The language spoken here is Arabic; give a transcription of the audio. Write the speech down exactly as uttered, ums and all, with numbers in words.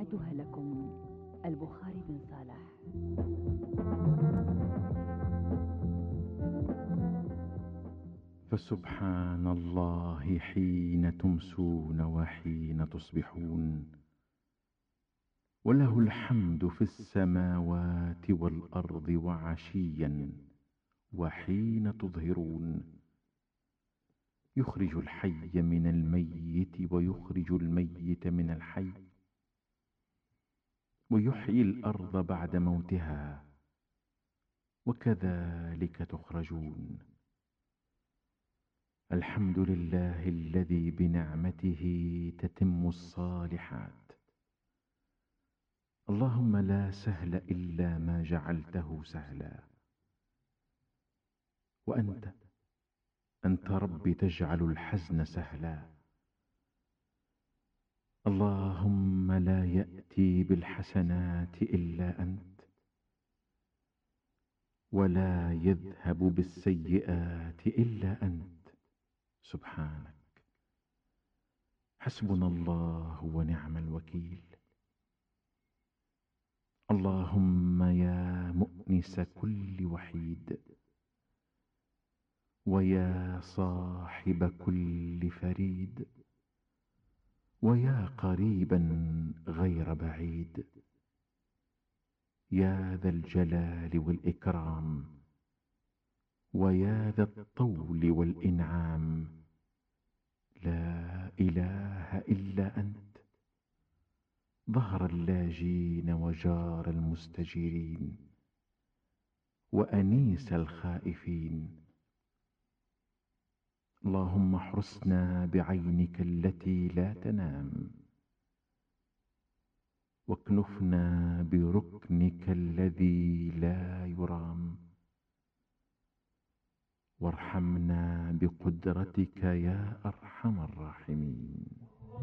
يعيدها لكم البخاري بن صالح. فسبحان الله حين تمسون وحين تصبحون، وله الحمد في السماوات والأرض وعشيا وحين تظهرون. يخرج الحي من الميت ويخرج الميت من الحي، ويحيي الأرض بعد موتها، وكذلك تخرجون. الحمد لله الذي بنعمته تتم الصالحات. اللهم لا سهل إلا ما جعلته سهلا، وأنت أنت رب تجعل الحزن سهلا. اللهم لا يأتي بالحسنات إلا أنت، ولا يذهب بالسيئات إلا أنت سبحانك. حسبنا الله ونعم الوكيل. اللهم يا مؤنس كل وحيد، ويا صاحب كل فريد، ويا قريبا غير بعيد، يا ذا الجلال والإكرام، ويا ذا الطول والإنعام. لا إله إلا أنت، ظهر اللاجين وجار المستجيرين، وأنيس الخائفين. اللهم احرسنا بعينك التي لا تنام، واكنفنا بركنك الذي لا يرام، وارحمنا بقدرتك يا أرحم الراحمين.